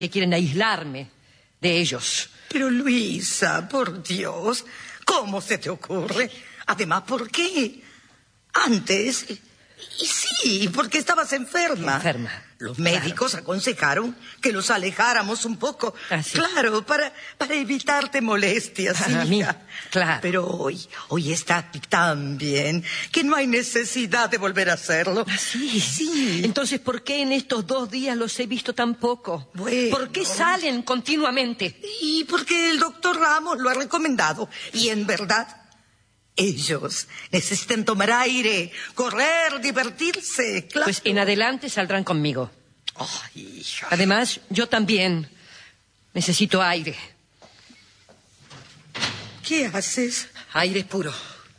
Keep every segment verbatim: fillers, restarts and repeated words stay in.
que quieren aislarme de ellos. Pero Luisa, por Dios, ¿cómo se te ocurre? Además, ¿por qué? Antes, y sí, porque estabas enferma. Enferma. Los médicos claro. aconsejaron que los alejáramos un poco. Ah, sí. Claro, para, para evitarte molestias, A hija. mí, claro. Pero hoy, hoy está tan bien que no hay necesidad de volver a hacerlo. ¿Ah, sí? Sí. Entonces, ¿por qué en estos dos días los he visto tan poco? Bueno. ¿Por qué salen continuamente? Y porque el doctor Ramos lo ha recomendado. Y en verdad, ellos necesitan tomar aire, correr, divertirse, claro. Pues en adelante saldrán conmigo. Ay, hija. Además, yo también necesito aire. ¿Qué haces? Aire puro.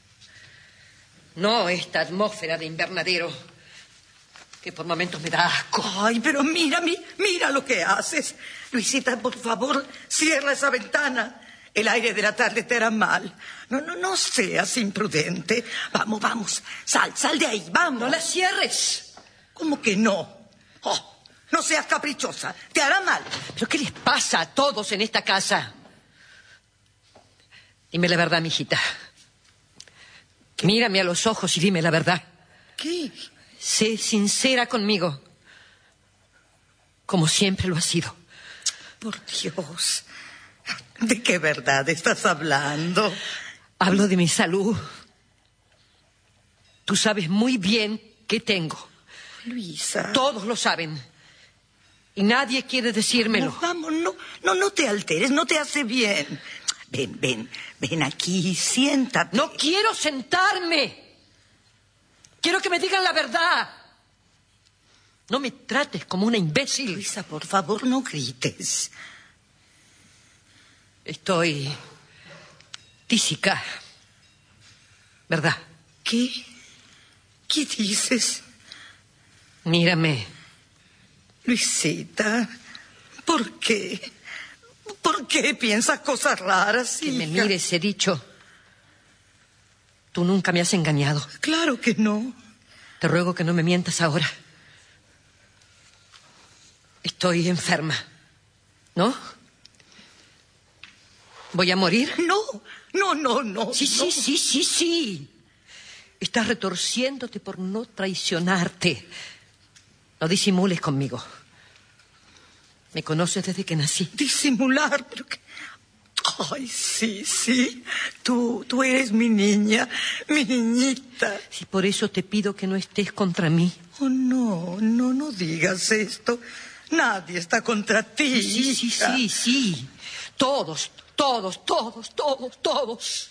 No esta atmósfera de invernadero que por momentos me da asco. Ay, pero mira, mi- mira lo que haces. Luisita, por favor, cierra esa ventana. El aire de la tarde te hará mal. No, no, no seas imprudente. Vamos, vamos. Sal, sal de ahí, vamos. ¡No la cierres! ¿Cómo que no? Oh, no seas caprichosa. Te hará mal. ¿Pero qué les pasa a todos en esta casa? Dime la verdad, mijita. Mírame a los ojos y dime la verdad. ¿Qué? Sé sincera conmigo, como siempre lo has sido. Por Dios. ¿De qué verdad estás hablando? Hablo de mi salud. Tú sabes muy bien qué tengo. Luisa. Todos lo saben. Y nadie quiere decírmelo. No, vamos, no, no, no te alteres, no te hace bien. Ven, ven, ven aquí, siéntate. No quiero sentarme. Quiero que me digan la verdad. No me trates como una imbécil. Luisa, por favor, no grites. Estoy tísica, ¿verdad? ¿Qué? ¿Qué dices? Mírame. Luisita, ¿por qué? ¿Por qué piensas cosas raras, Que me hija? mires, he dicho. Tú nunca me has engañado. Claro que no. Te ruego que no me mientas ahora. Estoy enferma, ¿no? ¿Voy a morir? No, no, no, no. Sí, sí, no. sí, sí, sí. Estás retorciéndote por no traicionarte. No disimules conmigo. Me conoces desde que nací. Disimular, pero que... Ay, sí, sí. Tú, tú eres mi niña, mi niñita. Si por eso te pido que no estés contra mí. Oh, no, no, no digas esto. Nadie está contra ti. Sí, sí, hija. sí, sí. Todos, todos, todos, todos, todos.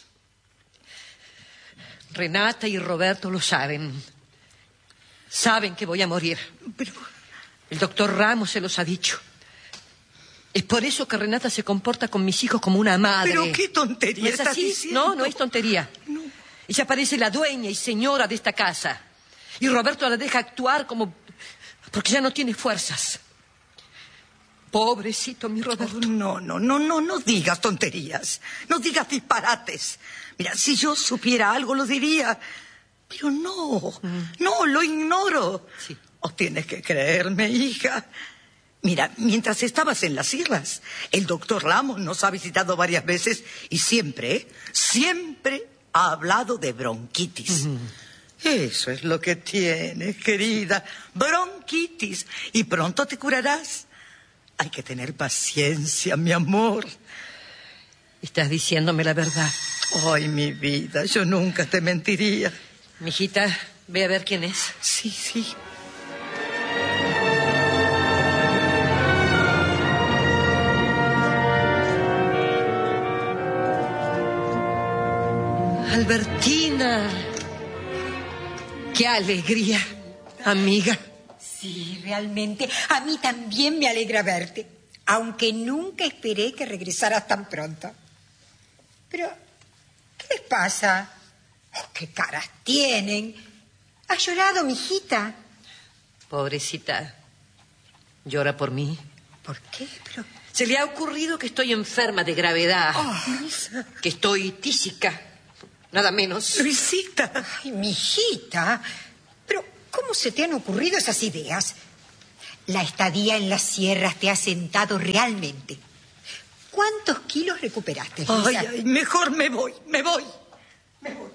Renata y Roberto lo saben. Saben que voy a morir. Pero... El doctor Ramos se los ha dicho. Es por eso que Renata se comporta con mis hijos como una madre. Pero qué tontería ¿No es estás así? diciendo. No, no es tontería. No. Ella parece la dueña y señora de esta casa. Y Roberto la deja actuar como... porque ya no tiene fuerzas. Pobrecito mi Roberto. Oh, no, no, no, no, no digas tonterías. No digas disparates. Mira, si yo supiera algo lo diría. Pero no, mm. no, lo ignoro. Sí. Oh, tienes que creerme, hija. Mira, mientras estabas en las sierras, el doctor Ramos nos ha visitado varias veces y siempre, siempre ha hablado de bronquitis. Mm. Eso es lo que tienes, querida. Bronquitis. Y pronto te curarás. Hay que tener paciencia, mi amor. Estás diciéndome la verdad. Ay, mi vida, yo nunca te mentiría. Mijita, ve a ver quién es. Sí, sí. Albertina. Qué alegría, amiga. Sí, realmente, a mí también me alegra verte, aunque nunca esperé que regresaras tan pronto. Pero, ¿qué les pasa? Oh, ¿qué caras tienen? ¿Has llorado, mijita? Pobrecita, llora por mí. ¿Por qué? Pero... Se le ha ocurrido que estoy enferma de gravedad, Oh, que estoy tísica, nada menos. Luisita. Ay, mijita, pero ¿cómo se te han ocurrido esas ideas? La estadía en las sierras te ha sentado realmente. ¿Cuántos kilos recuperaste, Luisa? Ay, ay, mejor me voy, me voy, me voy.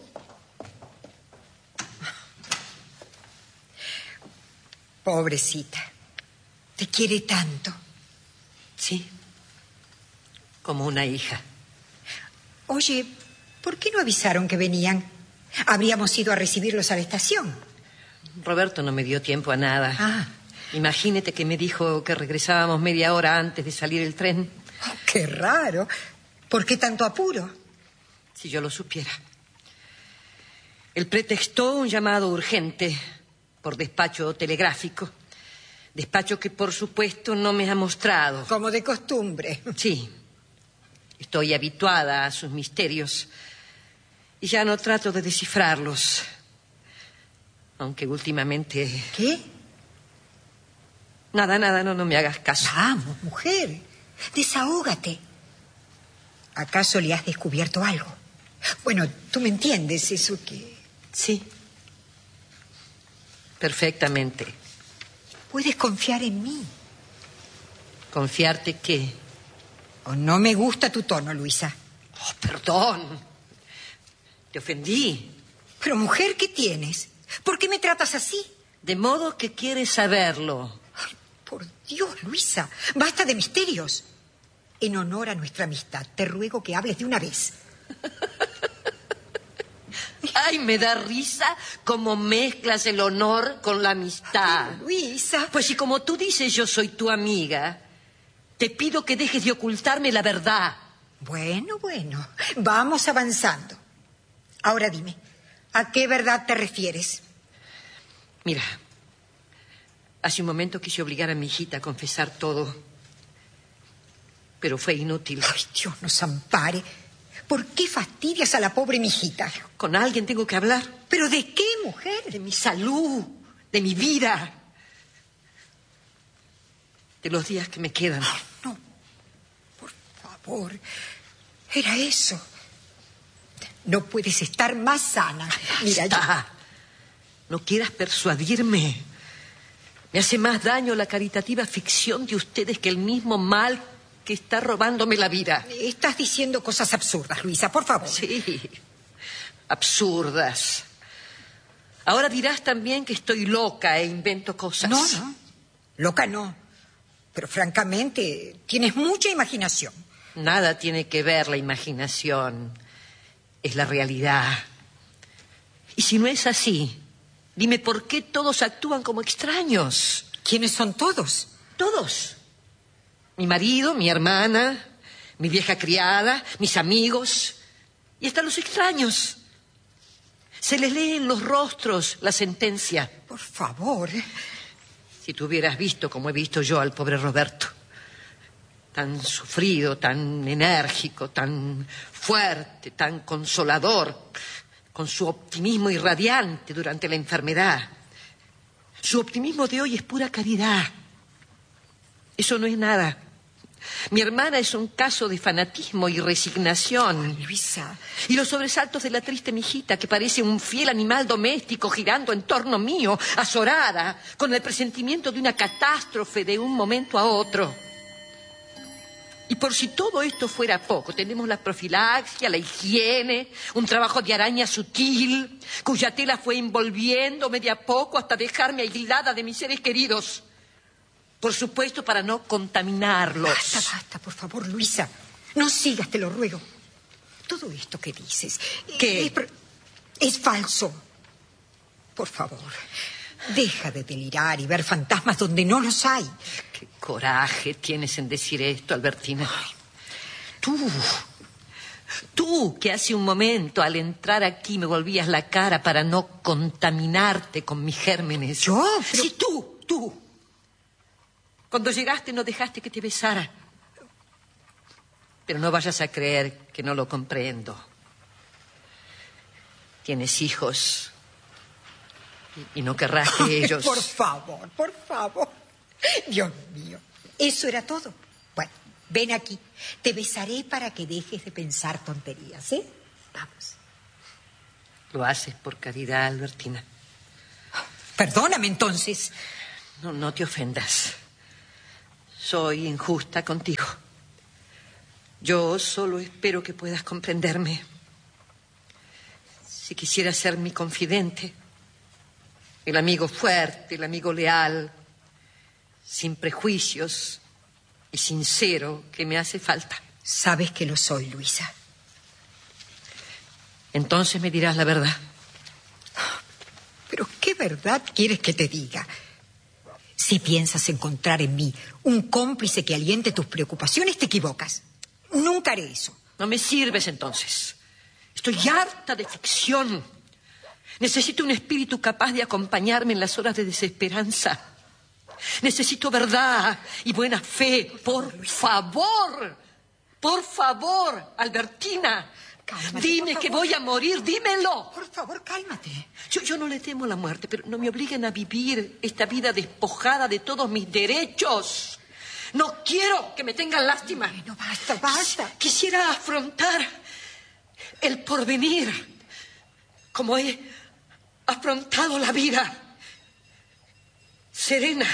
Pobrecita, te quiere tanto. Sí, como una hija. Oye, ¿por qué no avisaron que venían? Habríamos ido a recibirlos a la estación. Roberto no me dio tiempo a nada. Ah. Imagínate que me dijo que regresábamos media hora antes de salir el tren. Oh, qué raro. ¿Por qué tanto apuro? Si yo lo supiera. Él pretextó un llamado urgente por despacho telegráfico. Despacho que, por supuesto, no me ha mostrado. Como de costumbre. Sí. Estoy habituada a sus misterios y ya no trato de descifrarlos. Aunque últimamente... ¿Qué? Nada, nada, no, no me hagas caso. Vamos, mujer, desahógate. ¿Acaso le has descubierto algo? Bueno, tú me entiendes, eso que... Sí. Perfectamente. Puedes confiar en mí. ¿Confiarte qué? Oh, no me gusta tu tono, Luisa. Oh, perdón. Te ofendí. Pero, mujer, ¿qué tienes? ¿Por qué me tratas así? De modo que quieres saberlo. Ay, por Dios, Luisa, basta de misterios. En honor a nuestra amistad, te ruego que hables de una vez. Ay, me da risa cómo mezclas el honor con la amistad. Ay, Luisa. Pues si como tú dices yo soy tu amiga, te pido que dejes de ocultarme la verdad. Bueno, bueno, vamos avanzando. Ahora dime, ¿a qué verdad te refieres? Mira, hace un momento quise obligar a mi hijita a confesar todo, pero fue inútil. Ay, Dios nos ampare. ¿Por qué fastidias a la pobre mijita? Con alguien tengo que hablar. ¿Pero de qué, mujer? De mi salud, de mi vida, de los días que me quedan. Ay, no, por favor, era eso. No puedes estar más sana. Mira, Está. No quieras persuadirme. Me hace más daño la caritativa ficción de ustedes que el mismo mal que está robándome la vida. Estás diciendo cosas absurdas, Luisa, por favor. Sí, absurdas. Ahora dirás también que estoy loca e invento cosas. No, no, loca no. Pero francamente, tienes mucha imaginación. Nada tiene que ver la imaginación. Es la realidad. Y si no es así, dime por qué todos actúan como extraños. ¿Quiénes son todos? Todos. Mi marido, mi hermana, mi vieja criada, mis amigos y hasta los extraños. Se les lee en los rostros la sentencia. Por favor. Si tú hubieras visto como he visto yo al pobre Roberto, tan sufrido, tan enérgico, tan fuerte, tan consolador, con su optimismo irradiante durante la enfermedad. Su optimismo de hoy es pura caridad. Eso no es nada. Mi hermana es un caso de fanatismo y resignación. Ay, Luisa. Y los sobresaltos de la triste mijita, que parece un fiel animal doméstico girando en torno mío, azorada, con el presentimiento de una catástrofe de un momento a otro. Y por si todo esto fuera poco, tenemos la profilaxia, la higiene, un trabajo de araña sutil, cuya tela fue envolviéndome de a poco hasta dejarme aislada de mis seres queridos. Por supuesto, para no contaminarlos. Basta, basta, por favor, Luisa. No sigas, te lo ruego. Todo esto que dices... ¿Qué? Es, es falso. Por favor, deja de delirar y ver fantasmas donde no los hay. Qué coraje tienes en decir esto, Albertina. Ay, tú, tú que hace un momento al entrar aquí me volvías la cara para no contaminarte con mis gérmenes. ¿Yo? Pero... Sí, tú, tú. Cuando llegaste no dejaste que te besara. Pero no vayas a creer que no lo comprendo. Tienes hijos y, y no querrás que ellos... Por favor, por favor. Dios mío, ¿eso era todo? Bueno, ven aquí. Te besaré para que dejes de pensar tonterías, ¿eh? Vamos. Lo haces por caridad, Albertina. Perdóname entonces. No, no te ofendas. Soy injusta contigo. Yo solo espero que puedas comprenderme. Si quisieras ser mi confidente, el amigo fuerte, el amigo leal, sin prejuicios y sincero que me hace falta. Sabes que lo soy, Luisa. Entonces me dirás la verdad. ¿Pero qué verdad quieres que te diga? Si piensas encontrar en mí un cómplice que aliente tus preocupaciones, te equivocas. Nunca haré eso. No me sirves entonces. Estoy harta de ficción. Necesito un espíritu capaz de acompañarme en las horas de desesperanza. Necesito verdad y buena fe. Por favor, por favor, Albertina. Cálmate, dime que voy a morir, dímelo. Por favor, cálmate. Yo, yo no le temo a la muerte, pero no me obliguen a vivir esta vida despojada de todos mis derechos. No quiero que me tengan lástima. No, basta, basta. Quisiera afrontar el porvenir como he afrontado la vida. Serena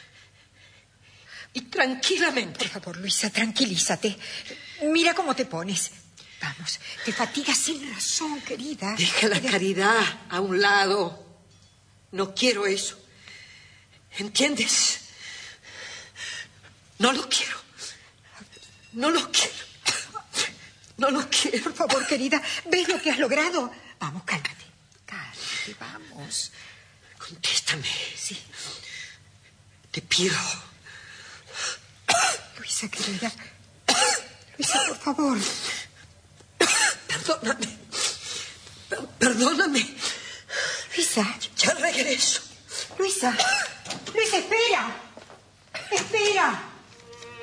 y tranquilamente. Por favor, Luisa, tranquilízate. Mira cómo te pones. Vamos, te fatigas sin razón, querida. Deja la caridad a un lado. No quiero eso. ¿Entiendes? No lo quiero. No lo quiero. No lo quiero. Por favor, querida, ¿ves lo que has logrado? Vamos, cálmate. Cálmate, vamos. Contéstame. Sí. Te pido. Luisa, querida. Luisa, por favor. Perdóname. Perdóname. Luisa. Ya regreso. Luisa. Luisa, espera. Espera.